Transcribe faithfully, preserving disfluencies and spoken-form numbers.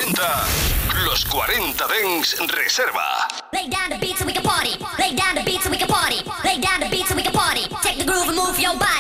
cuarenta. Los cuarenta Dance Reserva. Lay down the beat so we can party. Lay down the beat so we can party. Lay down the beat so we can party. Take the groove and move your body.